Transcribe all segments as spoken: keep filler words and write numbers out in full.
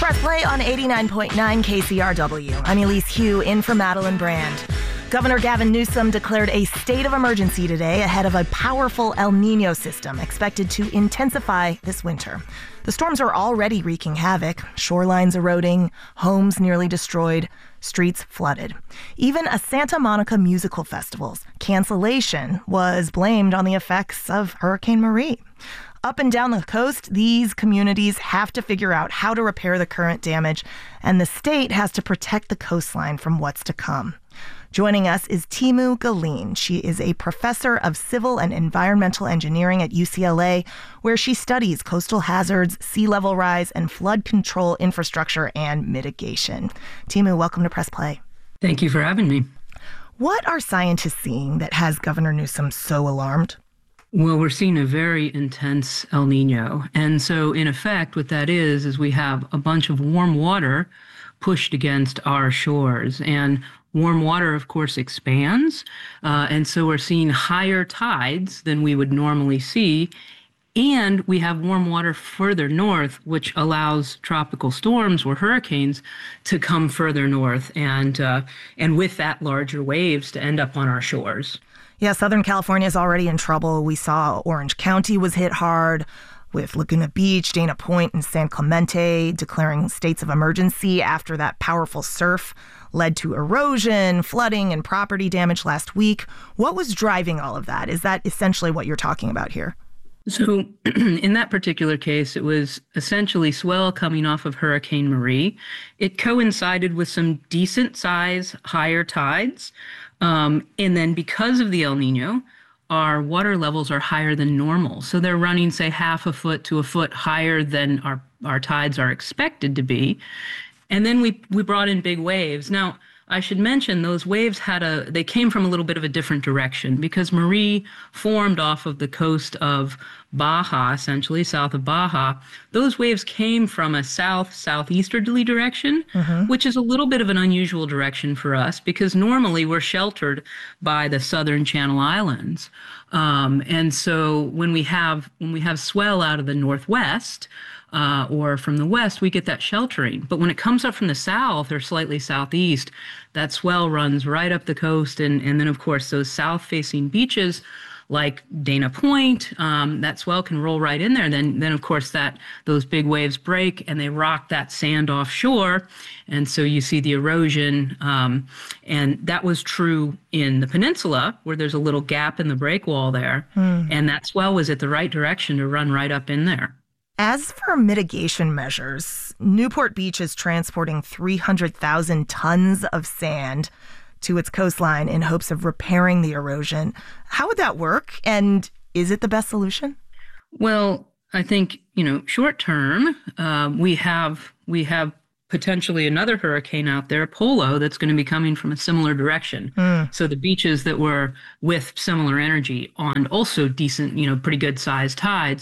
Press Play on eighty-nine point nine K C R W. I'm Elise Hugh, in for Madeline Brand. Governor Gavin Newsom declared a state of emergency today ahead of a powerful El Nino system expected to intensify this winter. The storms are already wreaking havoc, shorelines eroding, homes nearly destroyed, streets flooded. Even a Santa Monica musical festival's cancellation was blamed on the effects of Hurricane Marie. Up and down the coast, these communities have to figure out how to repair the current damage, and the state has to protect the coastline from what's to come. Joining us is Timu Galeen. She is a professor of civil and environmental engineering at U C L A, where she studies coastal hazards, sea level rise, and flood control infrastructure and mitigation. Timu, welcome to Press Play. Thank you for having me. What are scientists seeing that has Governor Newsom so alarmed? Well, we're seeing a very intense El Nino. And so, in effect, what that is, is we have a bunch of warm water pushed against our shores. And warm water, of course, expands. Uh, and so we're seeing higher tides than we would normally see. And we have warm water further north, which allows tropical storms or hurricanes to come further north. And, uh, and with that, larger waves to end up on our shores. Yeah, Southern California is already in trouble. We saw Orange County was hit hard with Laguna Beach, Dana Point, and San Clemente declaring states of emergency after that powerful surf led to erosion, flooding, and property damage last week. What was driving all of that? Is that essentially what you're talking about here? So in that particular case, it was essentially swell coming off of Hurricane Marie. It coincided with some decent size higher tides. Um, and then because of the El Nino, our water levels are higher than normal. So they're running, say, half a foot to a foot higher than our, our tides are expected to be. And then we we brought in big waves. Now, I should mention those waves had a, they came from a little bit of a different direction because Marie formed off of the coast of Baja, essentially, south of Baja. Those waves came from a south-southeasterly direction, mm-hmm. which is a little bit of an unusual direction for us because normally we're sheltered by the southern Channel Islands. Um, and so when we have when we have swell out of the northwest, Uh, or from the west, we get that sheltering. But when it comes up from the south or slightly southeast, that swell runs right up the coast. And, and then, of course, those south-facing beaches like Dana Point, um, that swell can roll right in there. Then, then of course, that those big waves break and they rock that sand offshore. And so you see the erosion. Um, and that was true in the peninsula, where there's a little gap in the break wall there. Mm. And that swell was at the right direction to run right up in there. As for mitigation measures, Newport Beach is transporting three hundred thousand tons of sand to its coastline in hopes of repairing the erosion. How would that work? And is it the best solution? Well, I think, you know, short term, uh, we have we have potentially another hurricane out there, Polo, that's going to be coming from a similar direction. Mm. So the beaches that were with similar energy on also decent, you know, pretty good sized tides.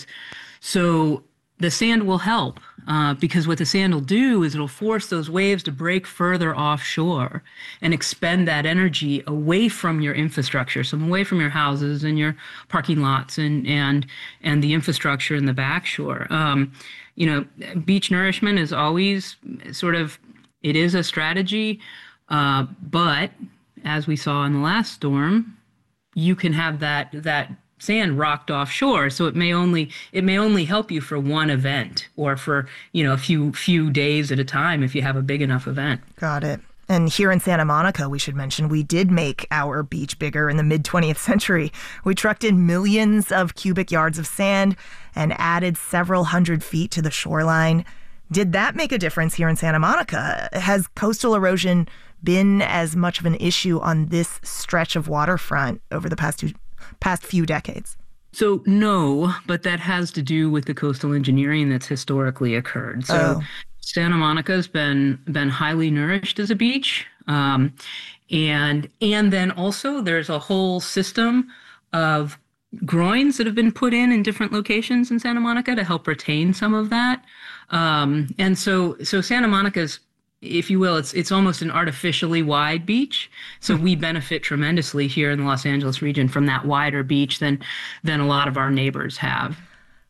So the sand will help uh, because what the sand will do is it'll force those waves to break further offshore and expend that energy away from your infrastructure, so away from your houses and your parking lots and and and the infrastructure in the backshore. Um, you know, beach nourishment is always sort of, it is a strategy, uh, but as we saw in the last storm, you can have that that. sand rocked offshore, so it may only it may only help you for one event or for, you know, a few few days at a time if you have a big enough event. Got it. And here in Santa Monica, we should mention, we did make our beach bigger in the mid twentieth century. We trucked in millions of cubic yards of sand and added several hundred feet to the shoreline. Did that make a difference here in Santa Monica? Has coastal erosion been as much of an issue on this stretch of waterfront over the past two past few decades? So no, but that has to do with the coastal engineering that's historically occurred. So oh. Santa Monica's been been highly nourished as a beach. Um, and and then also there's a whole system of groins that have been put in in different locations in Santa Monica to help retain some of that. Um, and so so Santa Monica's, if you will, it's it's almost an artificially wide beach. So we benefit tremendously here in the Los Angeles region from that wider beach than than a lot of our neighbors have.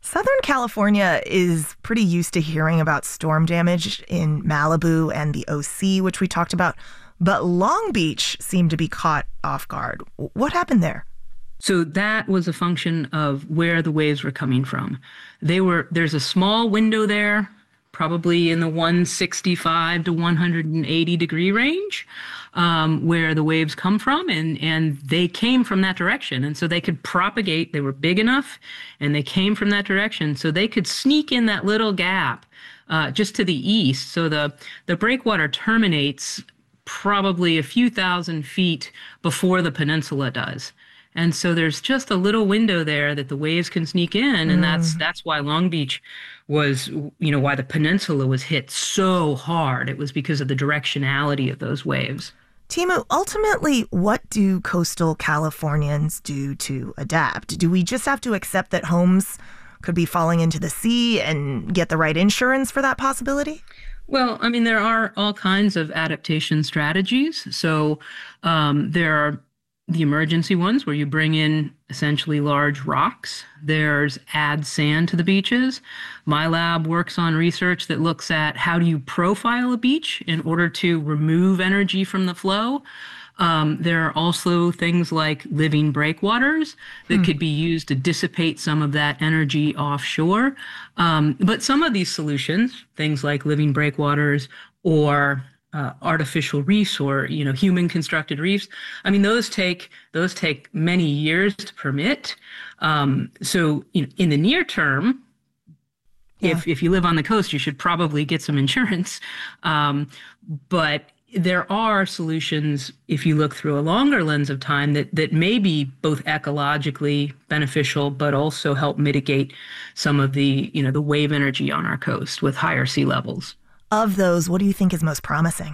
Southern California is pretty used to hearing about storm damage in Malibu and the O C, which we talked about, but Long Beach seemed to be caught off guard. What happened there? So that was a function of where the waves were coming from. They were there's a small window there, probably in the one sixty-five to one eighty degree range, um, where the waves come from, and and they came from that direction, and so they could propagate. They were big enough, and they came from that direction, so they could sneak in that little gap uh, just to the east. So the the breakwater terminates probably a few thousand feet before the peninsula does. And so there's just a little window there that the waves can sneak in. And mm. that's that's why Long Beach was, you know, why the peninsula was hit so hard. It was because of the directionality of those waves. Timu, ultimately, what do coastal Californians do to adapt? Do we just have to accept that homes could be falling into the sea and get the right insurance for that possibility? Well, I mean, there are all kinds of adaptation strategies. So um, there are the emergency ones where you bring in essentially large rocks. There's add sand to the beaches. My lab works on research that looks at how do you profile a beach in order to remove energy from the flow. Um, there are also things like living breakwaters that hmm. could be used to dissipate some of that energy offshore. Um, but some of these solutions, things like living breakwaters or Uh, artificial reefs or, you know, human constructed reefs. I mean, those take those take many years to permit. Um, so, you know, in the near term, yeah. if if you live on the coast, you should probably get some insurance. Um, but there are solutions, if you look through a longer lens of time, that that may be both ecologically beneficial, but also help mitigate some of the, you know, the wave energy on our coast with higher sea levels. Of those, what do you think is most promising?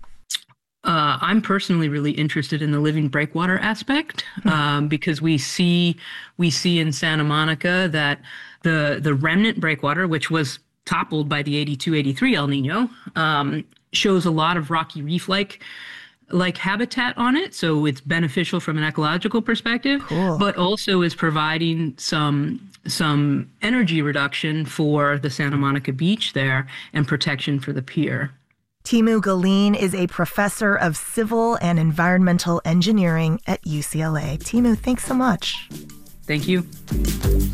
Uh, I'm personally really interested in the living breakwater aspect um, because we see we see in Santa Monica that the the remnant breakwater, which was toppled by the eighty-two eighty-three El Nino, um, shows a lot of rocky reef-like like habitat on it. So it's beneficial from an ecological perspective, cool. but also is providing some some energy reduction for the Santa Monica beach there and protection for the pier. Timu Galeen is a professor of civil and environmental engineering at U C L A. Timu, thanks so much. Thank you.